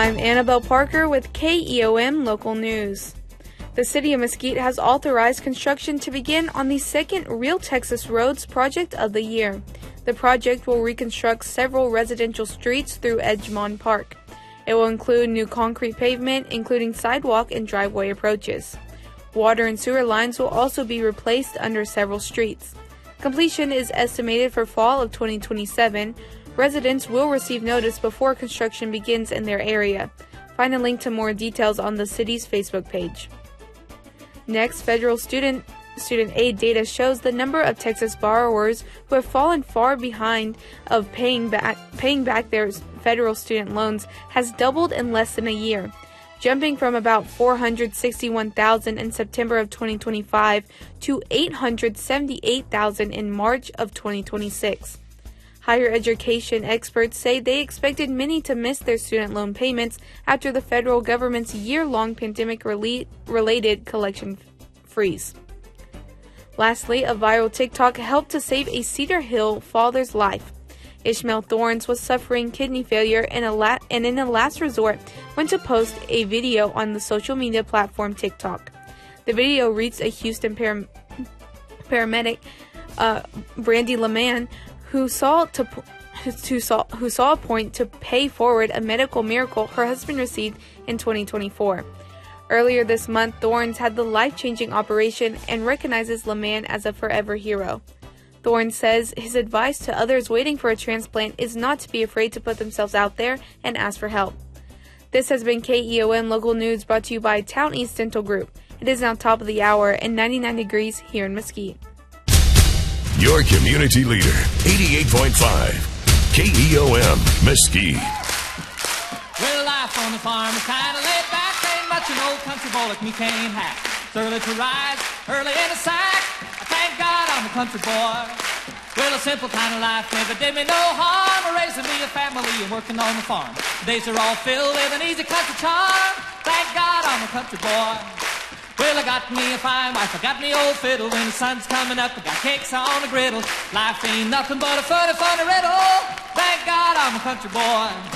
I'm Annabelle Parker with KEOM Local News. The City of Mesquite has authorized construction to begin on the second Real Texas Roads project of the year. The project will reconstruct several residential streets through Edgemont Park. It will include new concrete pavement, including sidewalk and driveway approaches. Water and sewer lines will also be replaced under several streets. Completion is estimated for fall of 2027. Residents will receive notice before construction begins in their area. Find a link to more details on the city's Facebook page. Next, federal student aid data shows the number of Texas borrowers who have fallen far behind of paying back their federal student loans has doubled in less than a year, jumping from about 461,000 in September of 2025 to 878,000 in March of 2026. Higher education experts say they expected many to miss their student loan payments after the federal government's year-long pandemic-related collection freeze. Lastly, a viral TikTok helped to save a Cedar Hill father's life. Ishmael Thorns was suffering kidney failure and in a last resort went to post a video on the social media platform TikTok. The video reached a Houston paramedic, Brandy LeMan, who saw a point to pay forward a medical miracle her husband received in 2024. Earlier this month, Thorns had the life-changing operation and recognizes LeMan as a forever hero. Thorns says his advice to others waiting for a transplant is not to be afraid to put themselves out there and ask for help. This has been KEOM Local News brought to you by Town East Dental Group. It is now top of the hour and 99 degrees here in Mesquite. Your community leader, 88.5, KEOM, Mesquite. Well, life on the farm is kind of laid back. Ain't much an old country boy like me can't hack. It's early to rise, early in the sack. I thank God I'm a country boy. Well, a simple kind of life never did me no harm. Raising me a family and working on the farm. The days are all filled with an easy country charm. Thank God I'm a country boy. Well, I got me a fine wife, I got me old fiddle. When the sun's coming up, I got cakes on the griddle. Life ain't nothing but a funny riddle. Thank God I'm a country boy.